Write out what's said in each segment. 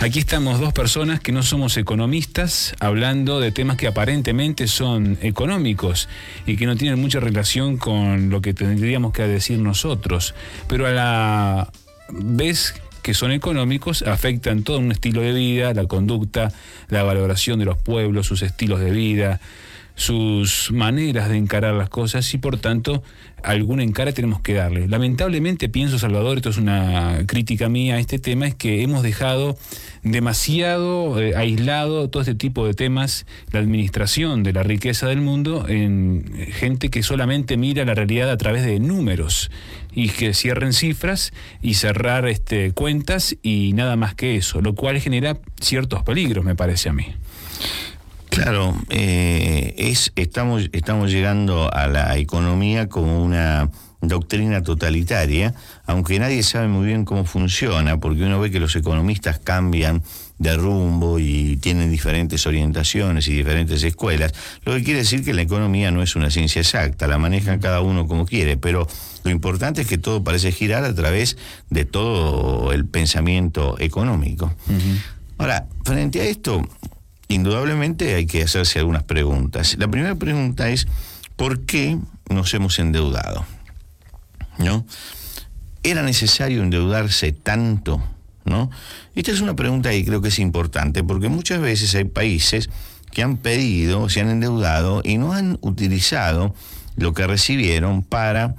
Aquí estamos dos personas que no somos economistas hablando de temas que aparentemente son económicos y que no tienen mucha relación con lo que tendríamos que decir nosotros, pero a la vez que son económicos afectan todo un estilo de vida, la conducta, la valoración de los pueblos, sus estilos de vida, sus maneras de encarar las cosas y por tanto algún encare tenemos que darle. Lamentablemente pienso, Salvador, esto es una crítica mía a este tema, es que hemos dejado demasiado aislado todo este tipo de temas, la administración de la riqueza del mundo, en gente que solamente mira la realidad a través de números y que cierren cifras y cerrar cuentas y nada más que eso, lo cual genera ciertos peligros, me parece a mí. Claro, estamos llegando a la economía como una doctrina totalitaria, aunque nadie sabe muy bien cómo funciona, porque uno ve que los economistas cambian de rumbo y tienen diferentes orientaciones y diferentes escuelas, lo que quiere decir que la economía no es una ciencia exacta, la maneja cada uno como quiere, pero lo importante es que todo parece girar a través de todo el pensamiento económico. Uh-huh. Ahora, frente a esto, indudablemente hay que hacerse algunas preguntas. La primera pregunta es, ¿por qué nos hemos endeudado? ¿No? ¿Era necesario endeudarse tanto? ¿No? Esta es una pregunta que creo que es importante, porque muchas veces hay países que han pedido, se han endeudado y no han utilizado lo que recibieron para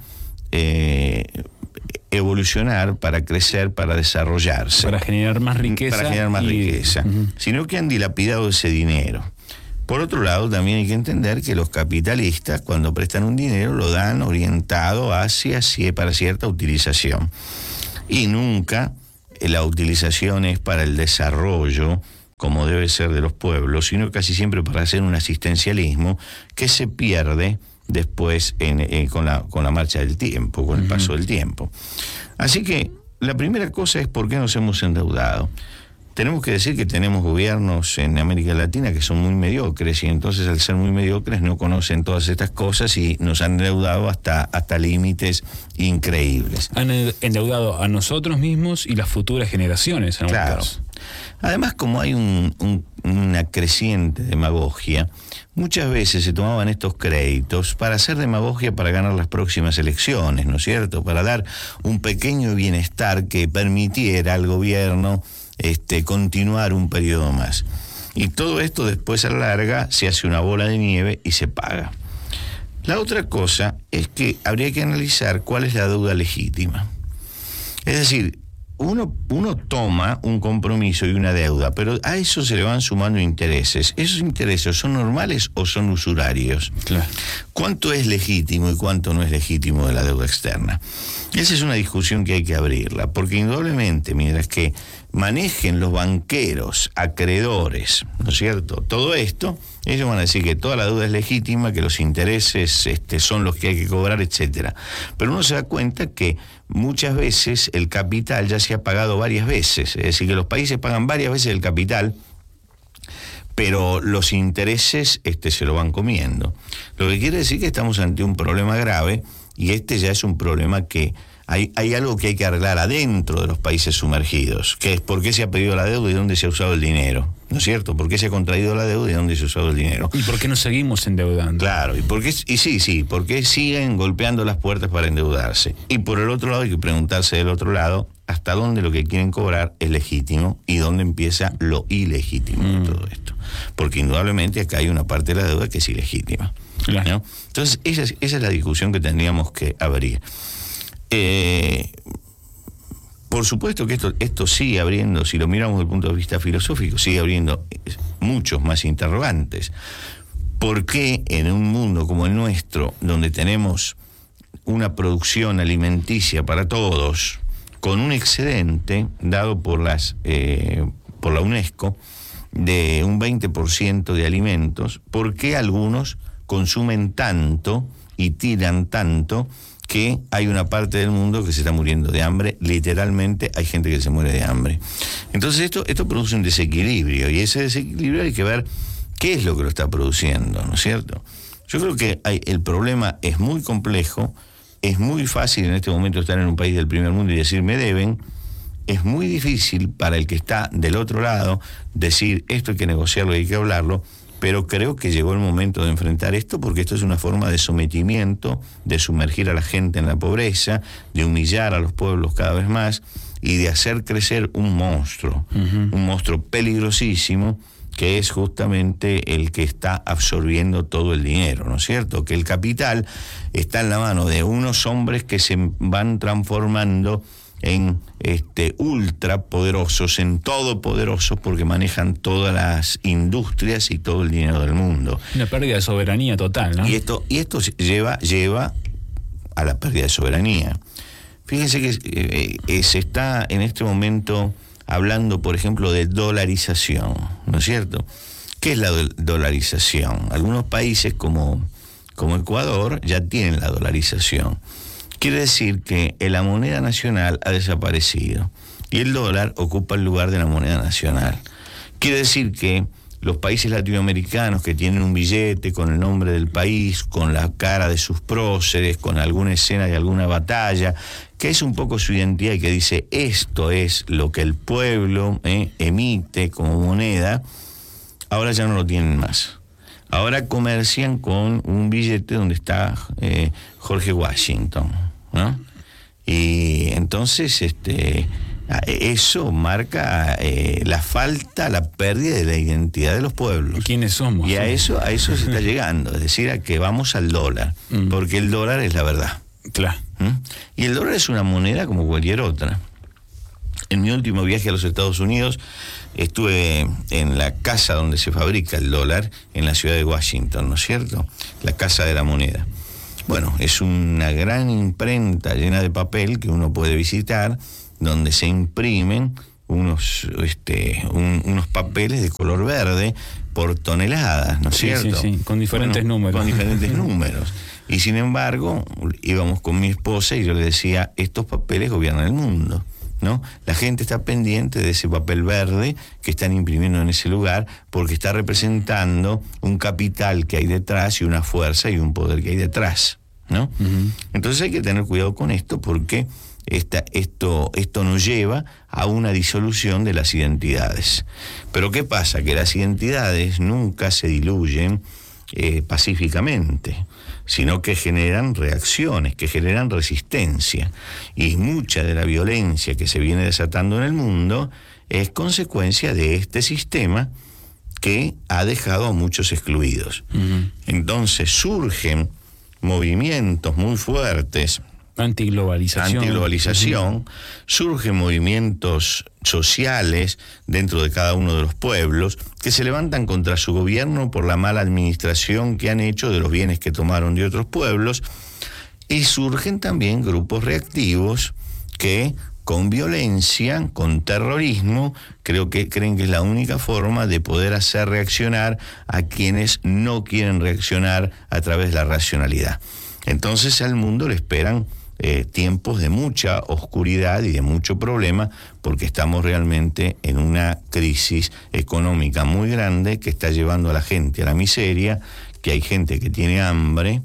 evolucionar, para crecer, para desarrollarse. Para generar más riqueza. Para generar más riqueza. Uh-huh. Sino que han dilapidado ese dinero. Por otro lado, también hay que entender que los capitalistas, cuando prestan un dinero, lo dan orientado para cierta utilización. Y nunca la utilización es para el desarrollo, como debe ser de los pueblos, sino casi siempre para hacer un asistencialismo que se pierde después con la marcha del tiempo, con el paso del tiempo. Así que la primera cosa es por qué nos hemos endeudado. Tenemos que decir que tenemos gobiernos en América Latina que son muy mediocres y entonces al ser muy mediocres no conocen todas estas cosas y nos han endeudado hasta límites increíbles. Han endeudado a nosotros mismos y las futuras generaciones. Claro. Además, como hay una creciente demagogia, muchas veces se tomaban estos créditos para hacer demagogia para ganar las próximas elecciones, ¿no es cierto? Para dar un pequeño bienestar que permitiera al gobierno continuar un periodo más. Y todo esto después a la larga se hace una bola de nieve y se paga. La otra cosa es que habría que analizar cuál es la deuda legítima. Es decir, uno toma un compromiso y una deuda, pero a eso se le van sumando intereses. ¿Esos intereses son normales o son usurarios? Claro. ¿Cuánto es legítimo y cuánto no es legítimo de la deuda externa? Esa es una discusión que hay que abrirla, porque indudablemente, mientras que manejen los banqueros, acreedores, ¿no es cierto?, todo esto, ellos van a decir que toda la deuda es legítima, que los intereses son los que hay que cobrar, etcétera. Pero uno se da cuenta que muchas veces el capital ya se ha pagado varias veces, es decir, que los países pagan varias veces el capital, pero los intereses se lo van comiendo. Lo que quiere decir que estamos ante un problema grave y ya es un problema que hay algo que hay que arreglar adentro de los países sumergidos, que es por qué se ha pedido la deuda y dónde se ha usado el dinero, ¿no es cierto? ¿Por qué se ha contraído la deuda y dónde se ha usado el dinero? ¿Y por qué nos seguimos endeudando? Claro, ¿por qué siguen golpeando las puertas para endeudarse? Y por el otro lado hay que preguntarse del otro lado, ¿hasta dónde lo que quieren cobrar es legítimo y dónde empieza lo ilegítimo de todo esto? Porque indudablemente acá hay una parte de la deuda que es ilegítima. Claro. ¿No? Entonces, esa es la discusión que tendríamos que abrir. Por supuesto que esto sigue abriendo, si lo miramos desde el punto de vista filosófico, sigue abriendo muchos más interrogantes. ¿Por qué en un mundo como el nuestro, donde tenemos una producción alimenticia para todos, con un excedente dado por la UNESCO de un 20% de alimentos, por qué algunos consumen tanto y tiran tanto que hay una parte del mundo que se está muriendo de hambre? Literalmente hay gente que se muere de hambre. Entonces esto produce un desequilibrio, y ese desequilibrio hay que ver qué es lo que lo está produciendo, ¿no es cierto? Yo creo que el problema es muy complejo. Es muy fácil en este momento estar en un país del primer mundo y decir me deben, es muy difícil para el que está del otro lado decir esto hay que negociarlo y hay que hablarlo, pero creo que llegó el momento de enfrentar esto, porque esto es una forma de sometimiento, de sumergir a la gente en la pobreza, de humillar a los pueblos cada vez más y de hacer crecer un monstruo peligrosísimo, que es justamente el que está absorbiendo todo el dinero, ¿no es cierto? Que el capital está en la mano de unos hombres que se van transformando en ultrapoderosos, en todopoderosos, porque manejan todas las industrias y todo el dinero del mundo. Una pérdida de soberanía total, ¿no? Y esto lleva a la pérdida de soberanía. Fíjense que se está en este momento hablando, por ejemplo, de dolarización, ¿no es cierto? ¿Qué es la dolarización? Algunos países como Ecuador ya tienen la dolarización. Quiere decir que la moneda nacional ha desaparecido y el dólar ocupa el lugar de la moneda nacional. Quiere decir que los países latinoamericanos que tienen un billete con el nombre del país, con la cara de sus próceres, con alguna escena de alguna batalla, que es un poco su identidad y que dice esto es lo que el pueblo emite como moneda, ahora ya no lo tienen más. Ahora comercian con un billete donde está George Washington, ¿no? Y entonces eso marca la falta, la pérdida de la identidad de los pueblos. ¿Quiénes somos? Y a eso se está llegando, es decir, a que vamos al dólar, porque el dólar es la verdad. Claro. Y el dólar es una moneda como cualquier otra. En mi último viaje a los Estados Unidos estuve en la casa donde se fabrica el dólar, en la ciudad de Washington, ¿no es cierto? La Casa de la Moneda. Bueno, es una gran imprenta llena de papel que uno puede visitar, donde se imprimen unos papeles de color verde por toneladas, ¿no es cierto? Sí, con diferentes números. Con diferentes números. Y sin embargo, íbamos con mi esposa y yo le decía, estos papeles gobiernan el mundo, ¿no? La gente está pendiente de ese papel verde que están imprimiendo en ese lugar porque está representando un capital que hay detrás y una fuerza y un poder que hay detrás, ¿no? Entonces hay que tener cuidado con esto porque esto nos lleva a una disolución de las identidades. Pero ¿qué pasa? Que las identidades nunca se diluyen pacíficamente, sino que generan reacciones, que generan resistencia. Y mucha de la violencia que se viene desatando en el mundo es consecuencia de este sistema que ha dejado a muchos excluidos. Entonces surgen movimientos muy fuertes. Antiglobalización, surgen movimientos sociales dentro de cada uno de los pueblos que se levantan contra su gobierno por la mala administración que han hecho de los bienes que tomaron de otros pueblos, y surgen también grupos reactivos que con violencia, con terrorismo, creen que es la única forma de poder hacer reaccionar a quienes no quieren reaccionar a través de la racionalidad. Entonces al mundo le esperan tiempos de mucha oscuridad y de mucho problema, porque estamos realmente en una crisis económica muy grande que está llevando a la gente a la miseria, que hay gente que tiene hambre,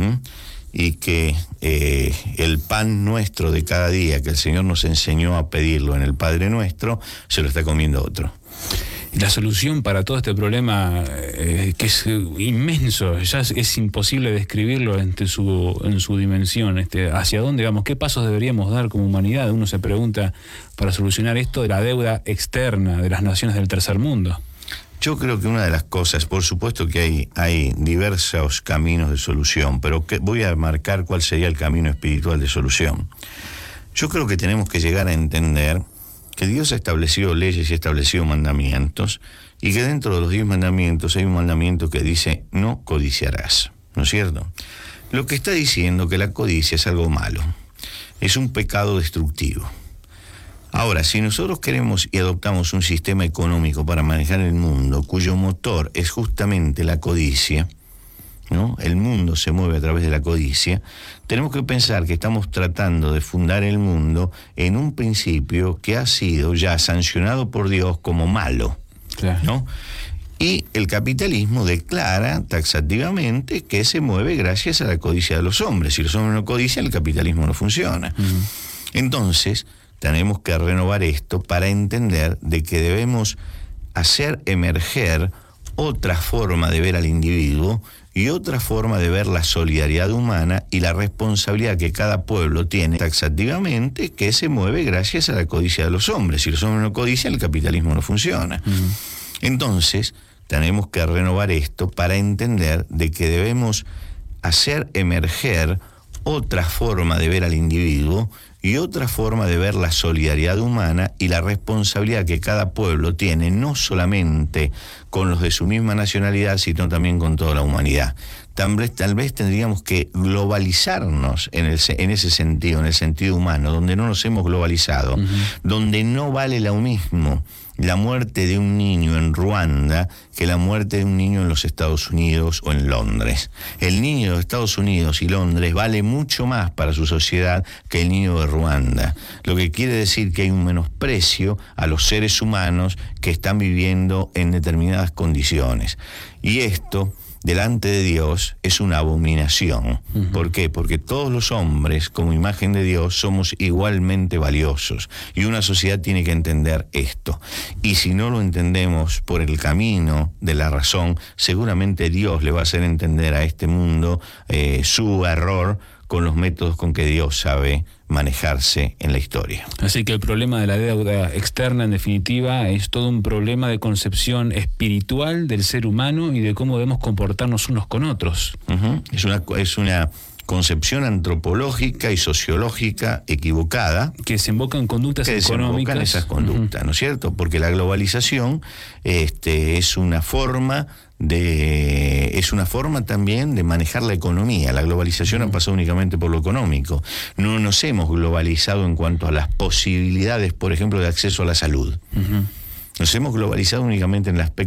y que el pan nuestro de cada día, que el Señor nos enseñó a pedirlo en el Padre Nuestro, se lo está comiendo otro. La solución para todo este problema, que es inmenso, ya es imposible describirlo en su dimensión, hacia dónde vamos, qué pasos deberíamos dar como humanidad, uno se pregunta, para solucionar esto de la deuda externa de las naciones del tercer mundo. Yo creo que una de las cosas, por supuesto que hay diversos caminos de solución, pero voy a marcar cuál sería el camino espiritual de solución. Yo creo que tenemos que llegar a entender que Dios ha establecido leyes y ha establecido mandamientos, y que dentro de los 10 mandamientos hay un mandamiento que dice no codiciarás, ¿no es cierto? Lo que está diciendo que la codicia es algo malo, es un pecado destructivo. Ahora, si nosotros queremos y adoptamos un sistema económico para manejar el mundo, cuyo motor es justamente la codicia, ¿no? El mundo se mueve a través de la codicia. Tenemos que pensar que estamos tratando de fundar el mundo en un principio que ha sido ya sancionado por Dios como malo, claro, ¿no? Y el capitalismo declara taxativamente que se mueve gracias a la codicia de los hombres. Si los hombres no codician, el capitalismo no funciona. Entonces, tenemos que renovar esto para entender de que debemos hacer emerger otra forma de ver al individuo y otra forma de ver la solidaridad humana y la responsabilidad que cada pueblo tiene taxativamente, que se mueve gracias a la codicia de los hombres. Si los hombres no codician, el capitalismo no funciona. Entonces, tenemos que renovar esto para entender de que debemos hacer emerger otra forma de ver al individuo y otra forma de ver la solidaridad humana y la responsabilidad que cada pueblo tiene, no solamente con los de su misma nacionalidad, sino también con toda la humanidad. Tal vez tendríamos que globalizarnos en ese sentido, en el sentido humano, donde no nos hemos globalizado, donde no vale lo mismo la muerte de un niño en Ruanda que la muerte de un niño en los Estados Unidos o en Londres. El niño de Estados Unidos y Londres vale mucho más para su sociedad que el niño de Ruanda, lo que quiere decir que hay un menosprecio a los seres humanos que están viviendo en determinadas condiciones. Y esto, delante de Dios, es una abominación. ¿Por qué? Porque todos los hombres, como imagen de Dios, somos igualmente valiosos. Y una sociedad tiene que entender esto. Y si no lo entendemos por el camino de la razón, seguramente Dios le va a hacer entender a este mundo su error con los métodos con que Dios sabe manejarse en la historia. Así que el problema de la deuda externa, en definitiva, es todo un problema de concepción espiritual del ser humano y de cómo debemos comportarnos unos con otros. Es una concepción antropológica y sociológica equivocada que desemboca en conductas económicas. En esas conductas, ¿no es cierto? Porque la globalización es una forma también de manejar la economía. La globalización ha pasado únicamente por lo económico. No nos hemos globalizado en cuanto a las posibilidades, por ejemplo, de acceso a la salud. Nos hemos globalizado únicamente en el aspecto